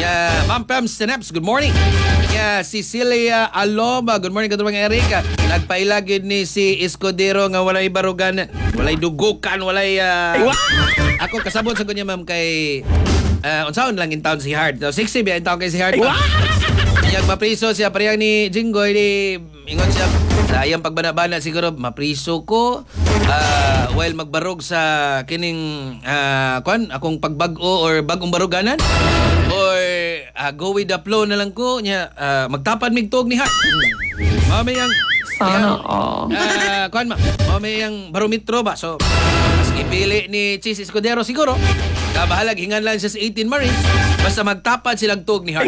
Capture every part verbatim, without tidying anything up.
Yeah, Ma'am Pam Snaps, good morning. Yeah, Cecilia Aloma, good morning katong mga Erika. Nagpailagid ni si Escudero nga walay barugan, walay dugukan, walay uh... ako kasabot sa kunya ma'am kay uh, unsaon lang in town si Hart. So sixty ba in town kay si Hart. Yang mapriso siya parehang ni Jinggoy di ingon siya sa iyang pagbanabana siguro mapriso ko uh, while magbarog sa kining uh, kwan akong pagbag-o or bagong baruganan or uh, go with the flow na lang ko nya uh, magtapad mig tuog ni Hart. Mamayang sana all. Uh, kwan ma, mamayang barometro ba so mas ipili ni Chis Escudero siguro kabahalag hingan lang siya sa eighteen Marines basta magtapad silang tuog ni Hart.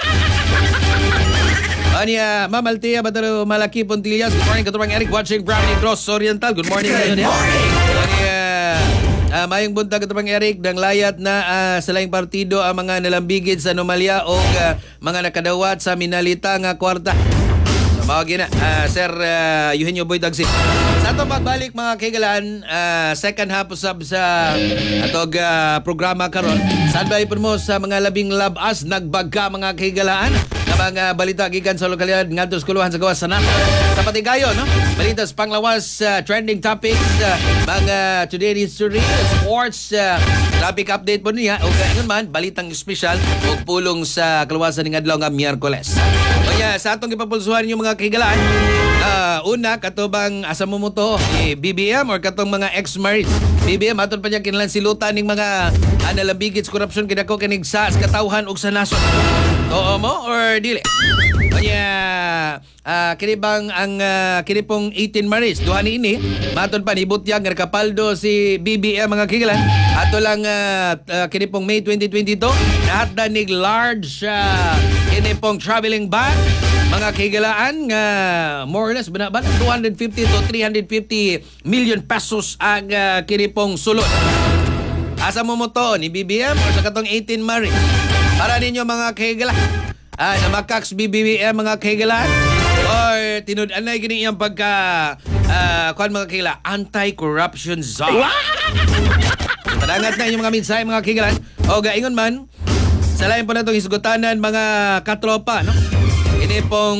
Anya, Ma'am Althea Bataro Malaki Pontillas. Good morning, Katurang Eric watching Brownie Cross Oriental. Good morning. Good morning. Anya, uh, mayong buntag Katurang Eric dang layat na uh, sa laing partido ang mga nalambigid sa anomalya o uh, mga nakadawat sa minalita nga kwarta. So, mawag na, uh, Sir uh, Eugenio Boy Tagsi. Sa itong pagbalik mga kaigalan, uh, second half usab sa atog uh, programa karon. Sadbay po mo sa mga labing labas nagbagka mga kaigalaan. Mga balita gikan sa lokalidad ngadto sa kuluhan sa gawas sa nasa sa Patigayon, no? Balita sa panglawas uh, trending topics, uh, mga today history, sports, uh, traffic update po niya o kaingon man balitang espesyal o pulong sa kaluwasan ng adlaw nga Miyerkules. Kaya sa atong ipapulsuhan yung mga kahigalaan, uh, una katubang asa mo mo to ni B B M or katong mga ex-marines. B B M aton pa niya kinahanglan silutan ning mga analambigit sa korupsyon kidako kinig sa katawhan ug sa nasod. Oo mo or dili? Kanya uh, kinibang ang uh, kinipong eighteen Marines duha ni ini maton pa ni butyag nga kapaldo si B B M mga kigalan ato lang uh, uh, kinipong May twenty twenty-two nahatdan nig large uh, kinipong traveling ban mga kigalaan nga uh, more or less banaban two hundred fifty to three hundred fifty million pesos ang uh, kinipong sulod. Asa mo mo to ni B B M or sa katong eighteen Marines para ninyo mga kahigalan ah, na makaks B B M mga kahigalan or tinud-anay gini iyang pagka uh, kuan mga kahigalan anti-corruption zone. Padangat na inyong mga minsay mga kahigalan o gaingon man sa lain po na itong hisgutanan mga katropa, no? Ini pong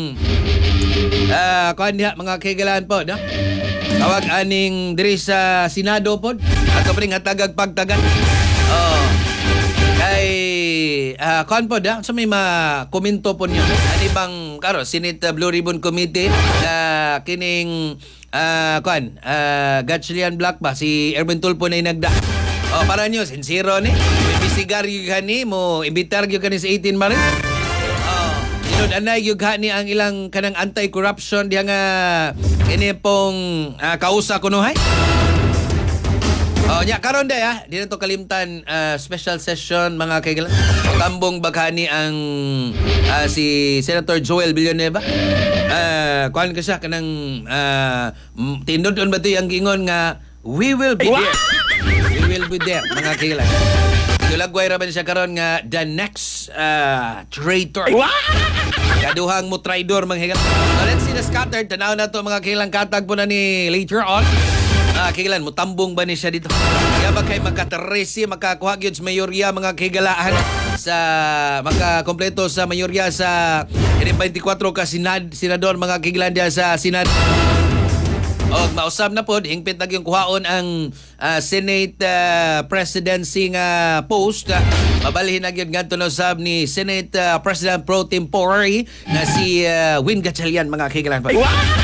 uh, kuan diha mga kahigalan po, no? Tawag aning diri sa Senado po ato pa rin hatagag pagtagan. Oh. Kay uh, kuan po da sa may ma-komento po niyo ani bang karo Senate uh, Blue Ribbon Committee na uh, kining uh, kuan uh, Gatchalian Black ba si Erwin Tulfo na inagda. Oh, para niyo sincero ni ibisigar gyud gani mo imbitar gyud kani sa eighteen Marines. Oh, inod anay gyud gani ang ilang kanang anti-corruption diha nga kini pong uh, kausa kunuhay. Oh, nya karon day ha, di na to kalimtan uh, special session mga kaigalan. Tambong baghani ang uh, si Senator Joel Villanueva. Uh, kuan ka siya kanang uh, tindod-on ba to ang gingon nga we will be there. We will be there mga kaigalan. Gulagway ra man siya karon nga the next uh, traitor. Kaduhang mo traidor mga kaigalan. So, let's see the scattered tanaw na to mga kaigalan katag po na ni later on. Ah, kigalan mo tambong ba ni siya dito? Kaya ba kay makataresi makakuha gyud sa mayorya mga kigalaan sa makakompleto sa mayorya sa twenty-four ka sinad senador mga kigalan diya sa Senado. Og mausab na pod hingpit na gyud kuhaon ang uh, Senate uh, presidency nga post. Uh, mabalhin na gyud ngadto na usab ni Senate uh, President Pro Tempore na si uh, Win Gatchalian mga kigalan pa.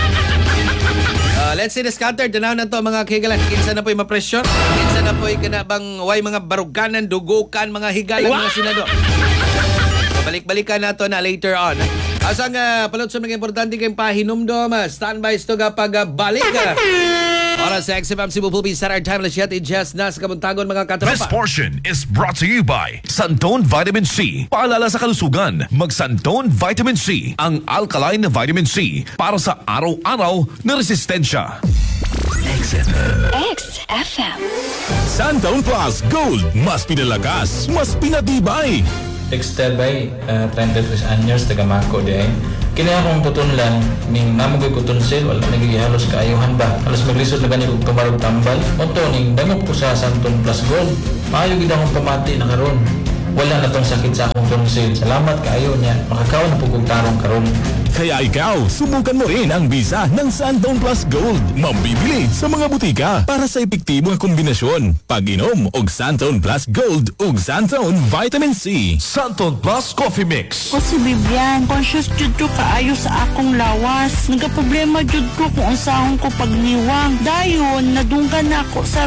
Uh, let's see the scatter. Tanaw na to mga kigalan. Kinsa na po'y mapresyon. Kinsa na po'y kanabang way mga baruganan, dugukan, mga higalan, mga senador. So, balik-balikan na to na later on. Asang uh, palot sa mga importante kayong pahinumdom. Uh, standby ito kapag uh, balik. Uh. Oras sa X F M Cebu Philippines Saturday Time Lasciat i-just na sa kabuntagon mga katropa. This portion is brought to you by Santone Vitamin C. Paalala sa kalusugan, mag-Santone Vitamin C, ang alkaline na vitamin C para sa araw-araw na resistensya. X F M. X F M. Santone Plus Gold. Mas pinalakas, mas pinatibay. Extebay, uh, thirty-three anyos, taga Mako din. Kini akong tutunlan, ning namugoy ko tunsil, wala nagigihalos kaayuhan ba. Alas maglisod na ganyan kong tumarog tambal. Oto, ning damop ko sa Santone Plus Gold. Maayo gid akong pamati na karon. wala na tong sakit sa akong tonsil. Salamat kaayo niya. Makakaon na po kong tarong karon. Kaya ikaw, subukan mo rin ang bisa ng Santon Plus Gold. Mambibili sa mga butika para sa epektibong kombinasyon. Pag-inom og Santon Plus Gold ug Santon Vitamin C. Santon Plus Coffee Mix. Ko si Bibian, conscious jud ko kaayo sa akong lawas. Nagaproblema jud ko kung unsahon ko pagniwang. Dayon, nadunggan na ako sa